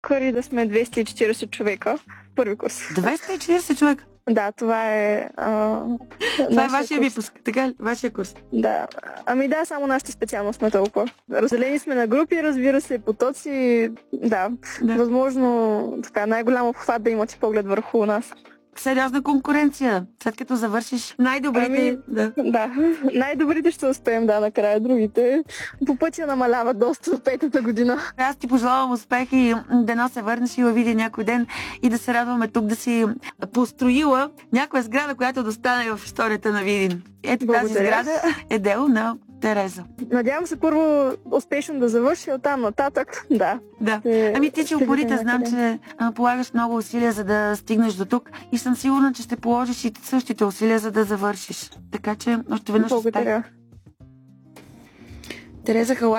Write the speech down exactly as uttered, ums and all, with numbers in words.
Кори да сме двеста и четиридесет човека. Първи курс. двеста и четиридесет човека? Да, това е... А, това е вашия курс. Випуск, така ли? Вашия курс? Да. Ами да, само нашата специалност сме толкова. Разделени сме на групи, разбира се, потоци. Да, да. Възможно така най-голям обхват да имате поглед върху нас. Сериозна конкуренция. След като завършиш най-добрите... Ами, да. да, най-добрите ще успеем, да, накрая. Другите по пътя намаляват доста от петата година. Аз ти пожелавам успех и дано се върнеш и види някой ден и да се радваме тук да си построила някоя сграда, която да остане в историята на Видин. Ето Благодаря. Тази сграда е дело на Тереза. Надявам се първо успешно да завърши, оттам нататък. Да. Да. Ами ти, че упорите, знам, че а, полагаш много усилия, за да стигнеш до тук и съм сигурна, че ще положиш и същите усилия, за да завършиш. Така че още веднъж успех. Благодаря. Тереза Халачева